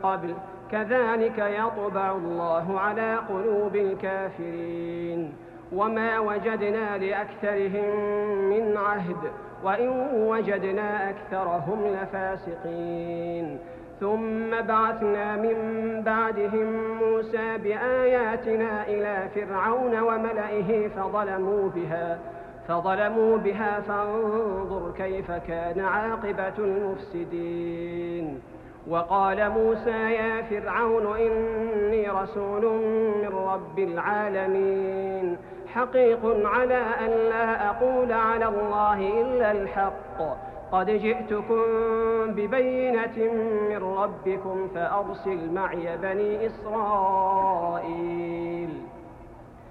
قبل كذلك يطبع الله على قلوب الكافرين. وما وجدنا لأكثرهم من عهد وإن وجدنا أكثرهم لفاسقين. ثم بعثنا من بعدهم موسى بآياتنا إلى فرعون وملئه فظلموا بها فانظر كيف كان عاقبة المفسدين. وقال موسى يا فرعون إني رسول من رب العالمين حقيق على أن لا أقول على الله إلا الحق قد جئتكم ببينة من ربكم فأرسل معي بني إسرائيل.